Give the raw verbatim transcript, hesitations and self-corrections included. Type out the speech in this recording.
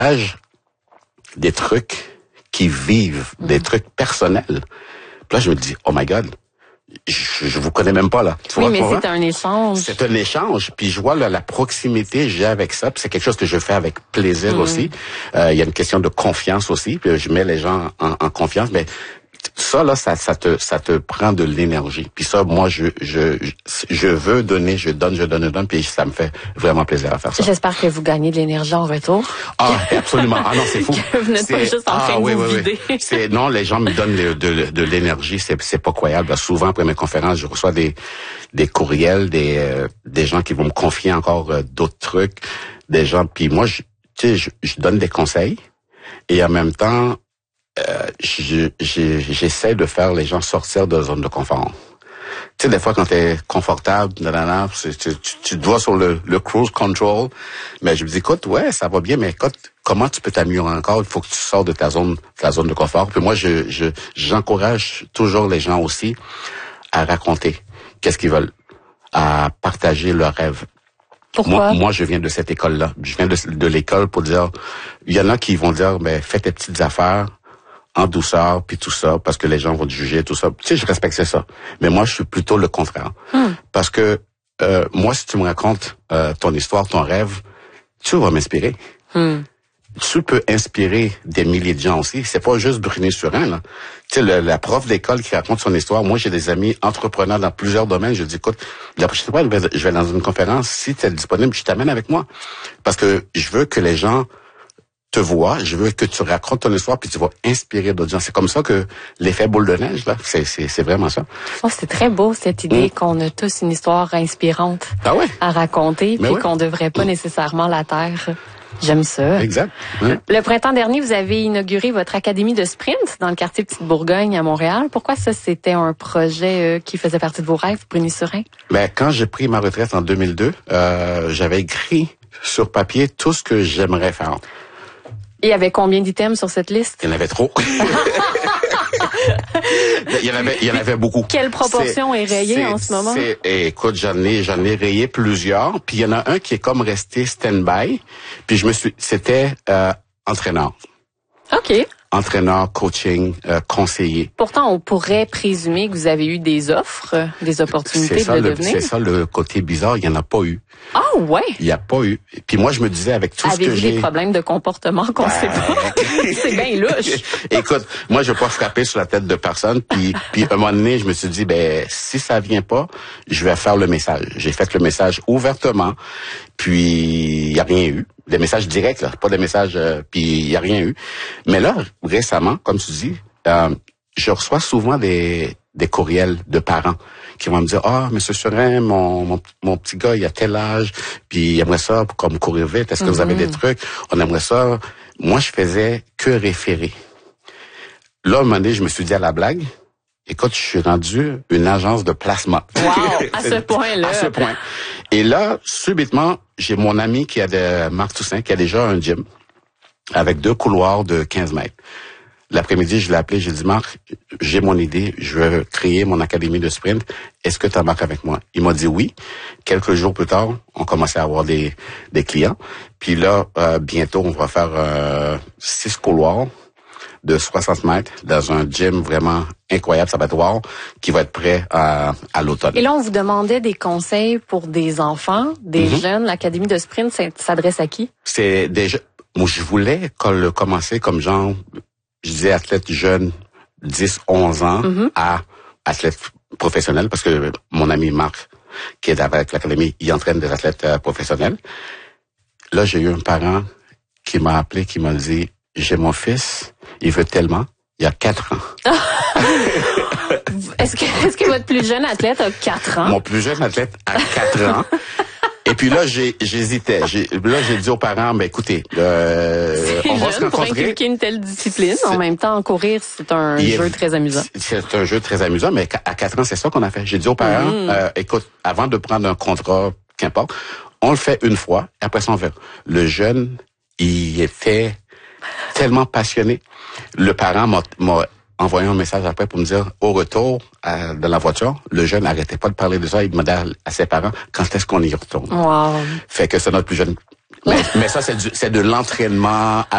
des trucs qui vivent, mm. des trucs personnels. Puis là, je me dis, oh my God, je, je vous connais même pas là. Tu oui, vois, mais c'est un échange. C'est un échange. Puis je vois là, la proximité que j'ai avec ça. Puis c'est quelque chose que je fais avec plaisir mm. aussi. Euh, il y a une question de confiance aussi. Puis je mets les gens en, en confiance. Mais ça là, ça, ça te, ça te prend de l'énergie. Puis ça, moi, je, je, je veux donner, je donne, je donne, je donne. Puis ça me fait vraiment plaisir à faire ça. J'espère que vous gagnez de l'énergie en retour. Ah, absolument. Ah non, c'est fou. Que vous n'êtes pas juste en train ah, de oui, vous oui, vider. Oui. C'est non, les gens me donnent de, de, de l'énergie. C'est, c'est pas croyable. Souvent après mes conférences, je reçois des, des courriels, des, euh, des gens qui vont me confier encore euh, d'autres trucs, des gens. Puis moi, je, tu sais, je, je donne des conseils et en même temps. Euh, je, je, j'essaie de faire les gens sortir de la zone de confort. Tu sais, des fois, quand t'es confortable, nanana, tu, tu, tu dois sur le, le cruise control, mais je me dis, écoute, ouais, ça va bien, mais écoute, comment tu peux t'améliorer encore? Il faut que tu sors de ta zone, ta zone de confort. Puis moi, je, je, j'encourage toujours les gens aussi à raconter qu'est-ce qu'ils veulent, à partager leurs rêves. Pourquoi? Moi, moi, je viens de cette école-là. Je viens de, de l'école pour dire, il y en a qui vont dire, ben, fais tes petites affaires, en douceur, puis tout ça, parce que les gens vont te juger, tout ça. Tu sais, je respecte ça. Mais moi, je suis plutôt le contraire. Hmm. Parce que euh, moi, si tu me racontes euh, ton histoire, ton rêve, tu vas m'inspirer. Hmm. Tu peux inspirer des milliers de gens aussi. C'est pas juste Brunet Surin, là. Tu sais, le, la prof d'école qui raconte son histoire. Moi, j'ai des amis entrepreneurs dans plusieurs domaines. Je dis, écoute, la prochaine fois, je vais dans une conférence. Si tu es disponible, je t'amène avec moi. Parce que je veux que les gens te vois, je veux que tu racontes ton histoire puis tu vas inspirer d'autres gens. C'est comme ça que l'effet boule de neige, là, c'est, c'est, c'est vraiment ça. Oh, c'est très beau, cette idée mmh. qu'on a tous une histoire inspirante ah ouais? à raconter puis ouais. qu'on devrait pas mmh. nécessairement la taire. J'aime ça. Exact. Mmh. Le printemps dernier, vous avez inauguré votre académie de sprint dans le quartier Petite-Bourgogne à Montréal. Pourquoi ça, c'était un projet euh, qui faisait partie de vos rêves, Brunet-Surin? Ben, quand j'ai pris ma retraite en deux mille deux, euh, j'avais écrit sur papier tout ce que j'aimerais faire. Il y avait combien d'items sur cette liste? Il y en avait trop. il y en avait, il y en avait beaucoup. Quelle proportion c'est, est rayée c'est, en ce moment? C'est, écoute, j'en ai, j'en ai rayé plusieurs. Puis il y en a un qui est comme resté stand-by. Puis je me suis, c'était euh, entraîneur. OK. Entraîneur, coaching, euh, conseiller. Pourtant, on pourrait présumer que vous avez eu des offres, des opportunités c'est ça, de le, devenir. C'est ça le côté bizarre, il n'y en a pas eu. Ah oh, ouais? Il n'y a pas eu. Puis moi, je me disais avec tout Avez-vous ce que j'ai... des problèmes de comportement qu'on ne sait pas? C'est bien louche. Écoute, moi, je veux pas frapper sur la tête de personne. Puis, puis à un moment donné, je me suis dit, ben si ça vient pas, je vais faire le message. J'ai fait le message ouvertement. Puis il y a rien eu. Des messages directs, là, pas des messages. Euh, puis il y a rien eu. Mais là, récemment, comme tu dis, euh, je reçois souvent des des courriels de parents qui vont me dire, ah, oh, Monsieur Surin, mon, mon mon petit gars, il a tel âge, puis il aimerait ça pour comme courir vite. Est-ce que mm-hmm. vous avez des trucs? On aimerait ça. Moi, je faisais que référer. Là, un moment donné, je me suis dit à la blague, écoute, je suis rendu une agence de placement. Wow, à ce point-là. À ce point. Et là, subitement, j'ai mon ami qui a de Marc Toussaint, qui a déjà un gym avec deux couloirs de quinze mètres. L'après-midi, je l'ai appelé, j'ai dit, Marc, j'ai mon idée, je veux créer mon académie de sprint. Est-ce que tu embarques avec moi? Il m'a dit oui. Quelques jours plus tard, on commençait à avoir des, des clients. Puis là, euh, bientôt, on va faire euh, six couloirs de soixante mètres dans un gym vraiment incroyable, ça va être wow, qui va être prêt à, à l'automne. Et là, on vous demandait des conseils pour des enfants, des mm-hmm. jeunes. L'Académie de sprint, ça s'adresse à qui? C'est déjà, moi, je voulais commencer comme genre, je disais athlète jeune, dix, onze ans, mm-hmm. à athlète professionnel, parce que mon ami Marc, qui est avec l'Académie, il entraîne des athlètes euh, professionnels. Là, j'ai eu un parent qui m'a appelé, qui m'a dit, j'ai mon fils, il veut tellement, il y a quatre ans. est-ce que, est-ce que votre plus jeune athlète a quatre ans? Mon plus jeune athlète a quatre ans. Et puis là, j'ai, j'hésitais. J'ai, là, j'ai dit aux parents, ben écoutez, euh, on va se rencontrer. Pour inculquer une telle discipline. En même temps, courir, c'est un il jeu est, très amusant. C'est un jeu très amusant, mais à quatre ans, c'est ça qu'on a fait. J'ai dit aux parents, mmh. euh, écoute, avant de prendre un contrat, qu'importe, on le fait une fois, et après ça, on verra. Le jeune, il était tellement passionné. Le parent m'a, m'a envoyé un message après pour me dire, au retour à, de la voiture, le jeune n'arrêtait pas de parler de ça. Il demandait à, à ses parents, quand est-ce qu'on y retourne? Wow. Fait que c'est notre plus jeune. Mais, mais ça, c'est, du, c'est de l'entraînement